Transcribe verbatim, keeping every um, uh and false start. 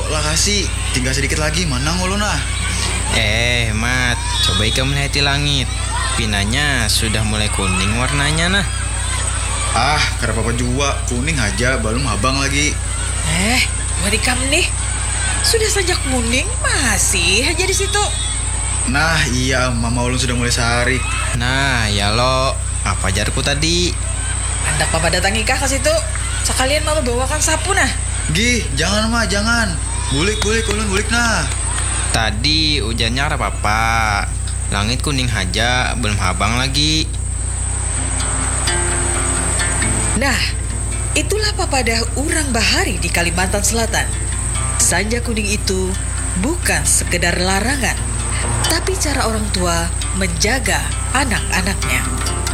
lah kasih, tinggal sedikit lagi, manang ulun ah. Eh, Mat, coba ika melihat di langit. Pinanya sudah mulai kuning warnanya nah. Ah, kenapa apa jua, kuning aja, belum abang lagi. Eh, wadikam nih. Sudah saja kuning, masih aja di situ. Nah iya, mama ulun sudah mulai sehari. Nah, ya lo, apa jarku tadi? Hendak papa datang ikah ke situ. Sekalian mama bawakan sapu nah. Gih, jangan mah, jangan. Bulik, bulik, ulun bulik nah. Tadi hujannya ada apa? Langit kuning aja, belum abang lagi. Nah, itulah papadah urang bahari di Kalimantan Selatan. Sanja kuning itu bukan sekedar larangan, tapi cara orang tua menjaga anak-anaknya.